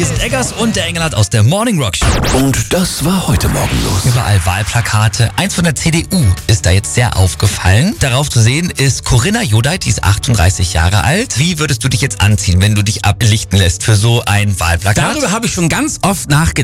Hier sind Eggers und der Engelhardt aus der Morning Rock Show. Und das war heute Morgen los. Überall Wahlplakate. Eins von der CDU ist da jetzt sehr aufgefallen. Darauf zu sehen ist Corinna Jodeit, die ist 38 Jahre alt. Wie würdest du dich jetzt anziehen, wenn du dich ablichten lässt für so ein Wahlplakat? Darüber habe ich schon ganz oft nachgedacht.